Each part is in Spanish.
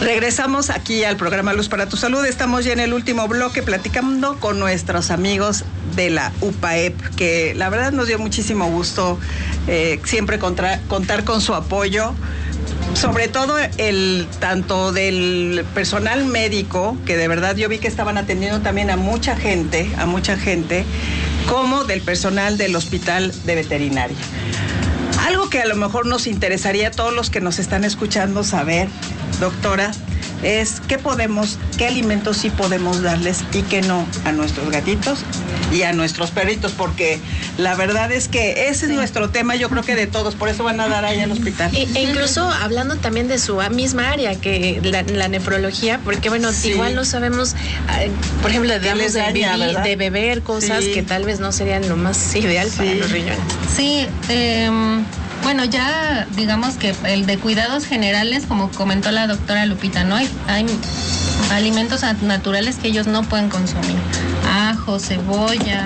Regresamos aquí al programa Luz para tu Salud. Estamos ya en el último bloque platicando con nuestros amigos de la UPAEP, que la verdad nos dio muchísimo gusto siempre contar con su apoyo, sobre todo tanto del personal médico, que de verdad yo vi que estaban atendiendo también a mucha gente, como del personal del hospital de veterinaria. Algo que a lo mejor nos interesaría a todos los que nos están escuchando saber, doctora, es qué alimentos sí podemos darles y qué no a nuestros gatitos y a nuestros perritos, porque la verdad es que ese es nuestro tema, yo creo que de todos, por eso van a dar ahí al hospital. E incluso hablando también de su misma área, que la nefrología, porque bueno, igual no sabemos, por ejemplo, de beber cosas que tal vez no serían lo más ideal para los riñones. Sí, bueno, ya digamos que el de cuidados generales, como comentó la doctora Lupita, ¿no? Hay alimentos naturales que ellos no pueden consumir. Ajo, cebolla,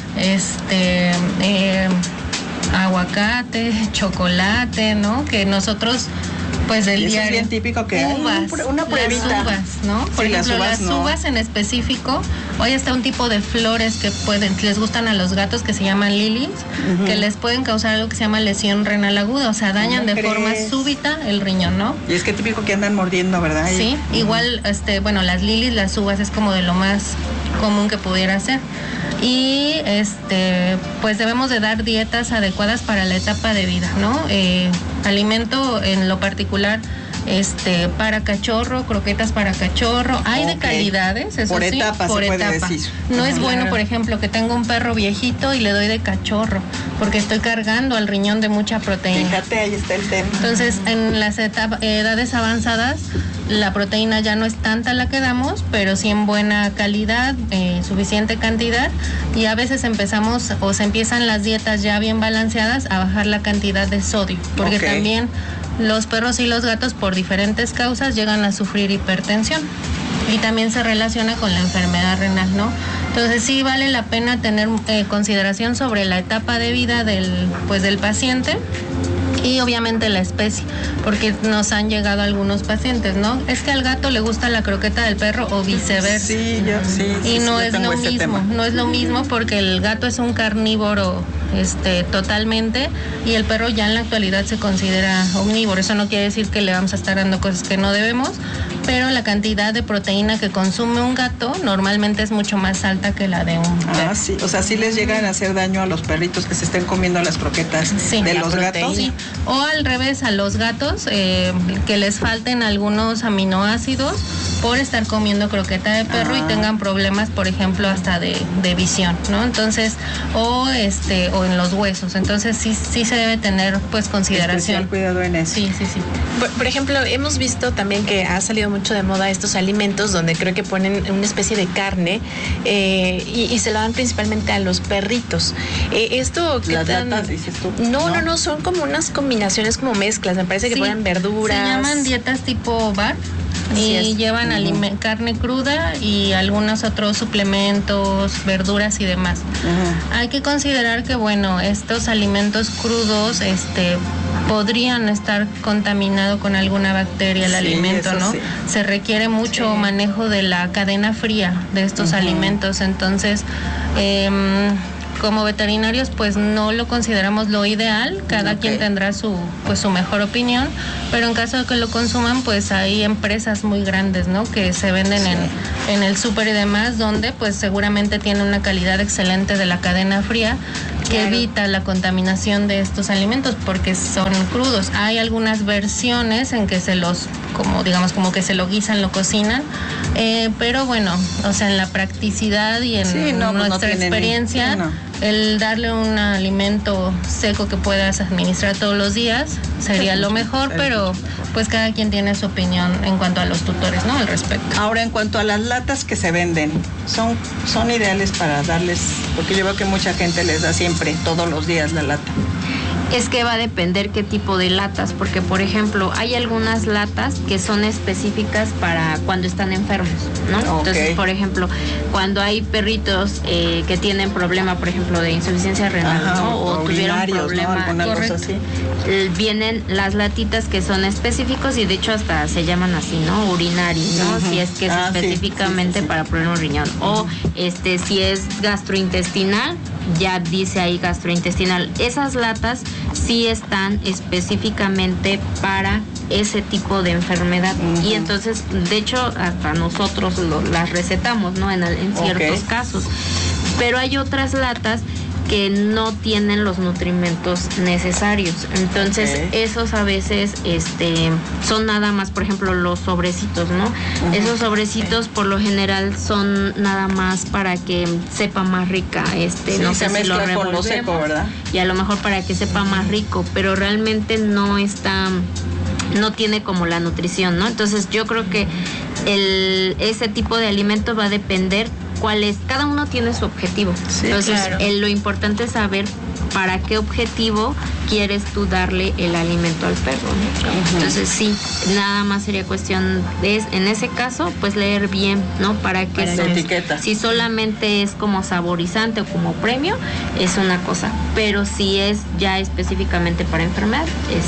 aguacate, chocolate, ¿no? Que nosotros, pues del diario. Es bien típico que uvas, una pruebita. Las uvas, ¿no? Por ejemplo, las uvas en específico. Hoy está un tipo de flores que les gustan a los gatos, que se llaman lilies, que les pueden causar algo que se llama lesión renal aguda, o sea, dañan de forma súbita el riñón, ¿no? Y es que típico que andan mordiendo, ¿verdad? Sí, igual, bueno, las lilies, las uvas es como de lo más común que pudiera ser. Y pues debemos de dar dietas adecuadas para la etapa de vida, ¿no? Alimento en lo particular para cachorro, croquetas para cachorro, hay de calidades, eso por sí, etapa por etapa. Decir. No es bueno, por ejemplo, que tengo un perro viejito y le doy de cachorro, porque estoy cargando al riñón de mucha proteína. Fíjate, ahí está el tema. Entonces, en las edades avanzadas, la proteína ya no es tanta la que damos, pero sí en buena calidad, suficiente cantidad, y a veces se empiezan las dietas ya bien balanceadas a bajar la cantidad de sodio, porque también los perros y los gatos por diferentes causas llegan a sufrir hipertensión y también se relaciona con la enfermedad renal, ¿no? Entonces sí vale la pena tener consideración sobre la etapa de vida del paciente y obviamente la especie, porque nos han llegado algunos pacientes, ¿no? Es que al gato le gusta la croqueta del perro o viceversa. Sí, y no es lo mismo, no es lo mismo porque el gato es un carnívoro totalmente, y el perro ya en la actualidad se considera omnívoro. Eso no quiere decir que le vamos a estar dando cosas que no debemos, pero la cantidad de proteína que consume un gato normalmente es mucho más alta que la de un perro. Ah, sí, o sea, sí les llegan a hacer daño a los perritos que se estén comiendo las croquetas de los gatos. Sí. O al revés, a los gatos que les falten algunos aminoácidos por estar comiendo croqueta de perro y tengan problemas, por ejemplo, hasta de visión, ¿no? Entonces, o en los huesos. Entonces sí se debe tener pues consideración. Especial cuidado en eso. Sí. Por ejemplo, hemos visto también que ha salido mucho de moda estos alimentos donde creo que ponen una especie de carne y se lo dan principalmente a los perritos. Esto ¿qué las tan? latas, dices tú. No, son como unas combinaciones, como mezclas. Me parece que ponen verduras. Se llaman dietas tipo bar. Y llevan carne cruda y algunos otros suplementos, verduras y demás. Hay que considerar que, bueno, estos alimentos crudos podrían estar contaminados con alguna bacteria el alimento, ¿no? Sí. Se requiere mucho manejo de la cadena fría de estos alimentos, entonces como veterinarios pues no lo consideramos lo ideal, cada quien tendrá su mejor opinión, pero en caso de que lo consuman pues hay empresas muy grandes, ¿no? Que se venden en el súper y demás, donde pues seguramente tienen una calidad excelente de la cadena fría que evita la contaminación de estos alimentos porque son crudos. Hay algunas versiones en que como que se lo guisan, lo cocinan, pero bueno, o sea, en la practicidad y en nuestra experiencia, el darle un alimento seco que puedas administrar todos los días sería lo mejor, pero pues cada quien tiene su opinión en cuanto a los tutores, ¿no? Al respecto. Ahora, en cuanto a las latas que se venden, son ideales para darles, porque yo veo que mucha gente les da siempre, todos los días la lata. Es que va a depender qué tipo de latas, porque por ejemplo hay algunas latas que son específicas para cuando están enfermos, ¿no? Okay. Entonces, por ejemplo, cuando hay perritos que tienen problema, por ejemplo, de insuficiencia renal, ¿no? O tuvieron problema, ¿no? Cosa así. Vienen las latitas que son específicos y de hecho hasta se llaman así, ¿no? Urinarios, ¿no? Si es que es específicamente para problemas riñón. O si es gastrointestinal, ya dice ahí gastrointestinal. Esas latas sí están específicamente para ese tipo de enfermedad. Y entonces, de hecho, hasta nosotros las recetamos, ¿no? En ciertos casos. Pero hay otras latas que no tienen los nutrimentos necesarios. Entonces, esos a veces son nada más, por ejemplo, los sobrecitos, ¿no? Esos sobrecitos por lo general son nada más para que sepa más rica, no sé si lo revolvemos, con lo seco, ¿verdad? Y a lo mejor para que sepa más rico, pero realmente no tiene como la nutrición, ¿no? Entonces, yo creo que ese tipo de alimento va a depender cuál es, cada uno tiene su objetivo. Sí, entonces, lo importante es saber para qué objetivo quieres tú darle el alimento al perro, ¿no? Entonces, sí, nada más sería cuestión de, en ese caso, pues leer bien, ¿no? Para que la etiqueta. Si solamente es como saborizante o como premio, es una cosa, pero si es ya específicamente para enfermedad, es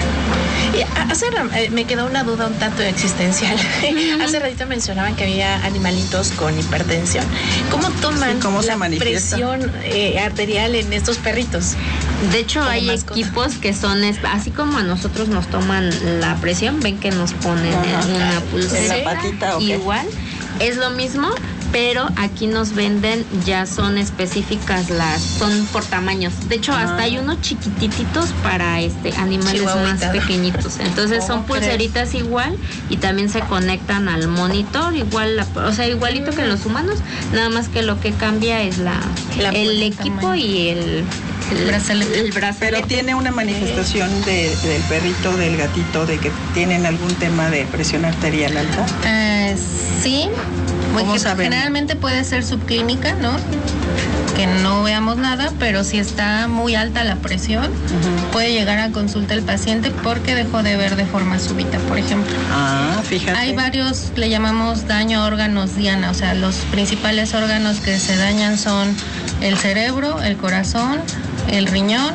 otra. Me quedó una duda un tanto existencial. Hace ratito mencionaban que había animalitos con hipertensión. ¿Cómo toman la presión arterial en estos perritos? De hecho, hay equipos que son, así como a nosotros nos toman la presión, ven que nos ponen una pulsera. ¿En la patita? Igual, es lo mismo, pero aquí nos venden, ya son específicas son por tamaños. De hecho, hasta hay unos chiquititos para animales más pequeñitos. Entonces son pulseritas igual y también se conectan al monitor, igual, igualito que en los humanos, nada más que lo que cambia es el equipo tamaño. Y el brazalete. Pero tiene una manifestación del perrito, del gatito, de que tienen algún tema de presión arterial alta. Sí. Generalmente puede ser subclínica, ¿no? Que no veamos nada, pero si está muy alta la presión, puede llegar a consulta el paciente porque dejó de ver de forma súbita, por ejemplo. Fíjate. Hay varios, le llamamos daño a órganos diana, o sea, los principales órganos que se dañan son el cerebro, el corazón, el riñón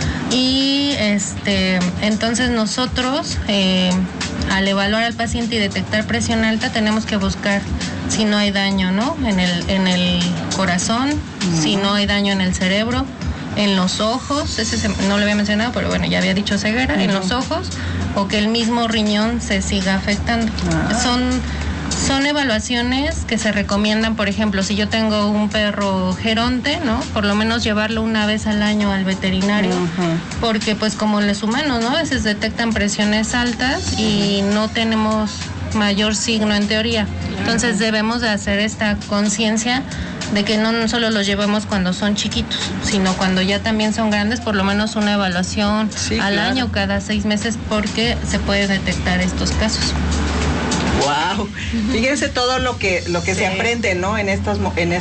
y entonces nosotros al evaluar al paciente y detectar presión alta tenemos que buscar si no hay daño, ¿no? En el corazón, si no hay daño en el cerebro, en los ojos, no lo había mencionado, pero bueno, ya había dicho ceguera, en los ojos, o que el mismo riñón se siga afectando. Son evaluaciones que se recomiendan, por ejemplo, si yo tengo un perro geronte, ¿no? Por lo menos llevarlo una vez al año al veterinario, porque pues como los humanos, ¿no? A veces detectan presiones altas y no tenemos mayor signo en teoría. Entonces debemos de hacer esta conciencia de que no solo los llevemos cuando son chiquitos, sino cuando ya también son grandes, por lo menos una evaluación al año, cada 6 meses, porque se puede detectar estos casos. Wow, fíjense todo lo que se aprende, ¿no? En estas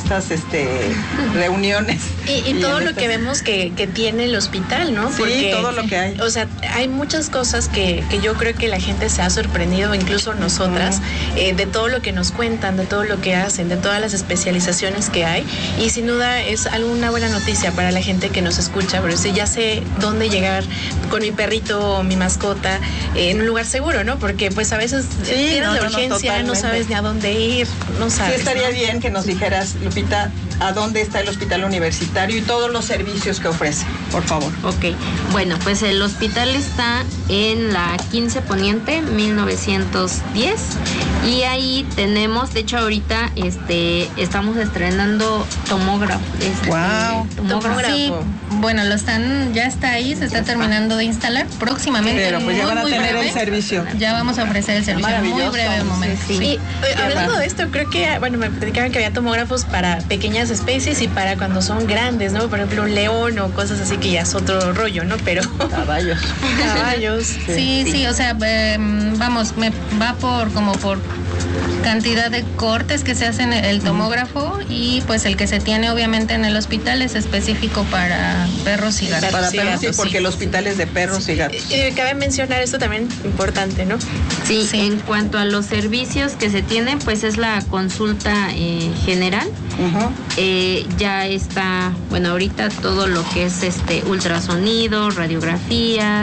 reuniones y todo lo que vemos que tiene el hospital, ¿no? Porque, todo lo que hay. O sea, hay muchas cosas que yo creo que la gente se ha sorprendido, incluso nosotras, de todo lo que nos cuentan, de todo lo que hacen, de todas las especializaciones que hay, y sin duda es una buena noticia para la gente que nos escucha, pero si ya sé dónde llegar con mi perrito o mi mascota en un lugar seguro, ¿no? Porque pues a veces tienes urgencia, no sabes ni a dónde ir, no sabes. Sí, estaría bien que nos dijeras, Lupita, a dónde está el hospital universitario y todos los servicios que ofrece, por favor. Ok, bueno, pues el hospital está en la 15 Poniente, 1910, y ahí tenemos, de hecho ahorita estamos estrenando tomógrafo. Wow, tomógrafo. Sí, bueno, ya está ahí, se está terminando de instalar próximamente. Pero pues ya van a tener el servicio. Ya vamos a ofrecer el servicio en muy breve momento. Sí. Y hablando de esto, creo que, me platicaban que había tomógrafos para pequeñas pequeñas especies y para cuando son grandes, ¿no? Por ejemplo, un león o cosas así que ya es otro rollo, ¿no? Pero caballos. Sí, o sea, vamos, me va por cantidad de cortes que se hacen en el tomógrafo y pues el que se tiene obviamente en el hospital es específico para perros y gatos. Para perros, sí, porque el hospital es de perros y gatos. Cabe mencionar esto también importante, ¿no? Sí, en cuanto a los servicios que se tienen, pues es la consulta general. Ya está, bueno, ahorita todo lo que es ultrasonido, radiografías,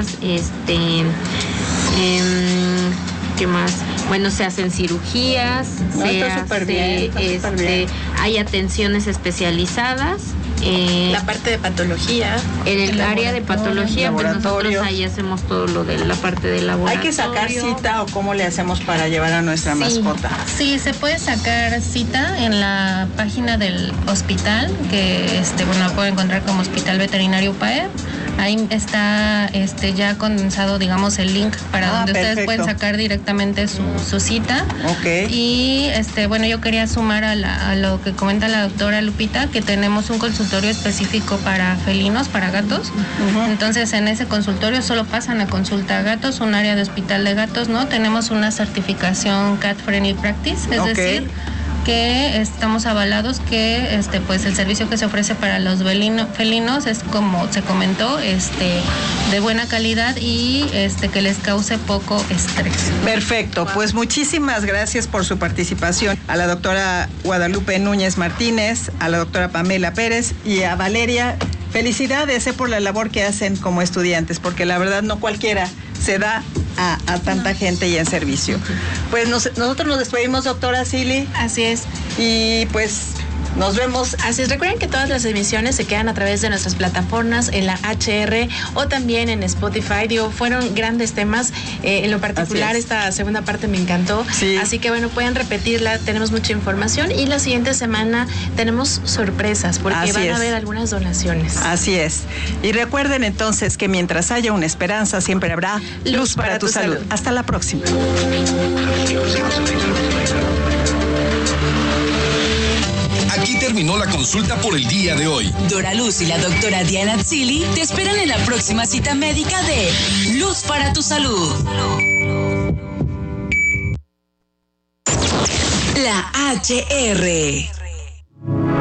¿qué más? Bueno, se hacen cirugías, hay atenciones especializadas. La parte de patología. En el área de patología, pues nosotros ahí hacemos todo lo de la parte de laboratorio. ¿Hay que sacar cita o cómo le hacemos para llevar a nuestra mascota? Sí, se puede sacar cita en la página del hospital, que la pueden encontrar como Hospital Veterinario UPAEP. Ahí está ya condensado, digamos, el link para donde ustedes pueden sacar directamente su cita. Okay. Y yo quería sumar a lo que comenta la doctora Lupita, que tenemos un consultorio específico para felinos, para gatos. Entonces, en ese consultorio solo pasan a consulta a gatos, un área de hospital de gatos, ¿no? Tenemos una certificación Cat Friendly Practice, es decir, que estamos avalados que pues el servicio que se ofrece para los felinos es, como se comentó, de buena calidad y que les cause poco estrés. Perfecto, pues muchísimas gracias por su participación a la doctora Guadalupe Núñez Martínez, a la doctora Pamela Pérez y a Valeria. Felicidades por la labor que hacen como estudiantes, porque la verdad no cualquiera se da a tanta gente y en servicio. Pues nosotros nos despedimos, doctora Silly. Así es. Y pues nos vemos. Así es, recuerden que todas las emisiones se quedan a través de nuestras plataformas en la HR o también en Spotify. Fueron grandes temas. En lo particular, esta segunda parte me encantó. Sí. Así que pueden repetirla. Tenemos mucha información y la siguiente semana tenemos sorpresas porque van a haber algunas donaciones. Así es. Y recuerden entonces que mientras haya una esperanza, siempre habrá luz para tu salud. Hasta la próxima. Aquí terminó la consulta por el día de hoy. Dora Luz y la doctora Diana Atzili te esperan en la próxima cita médica de Luz para tu Salud. La HR.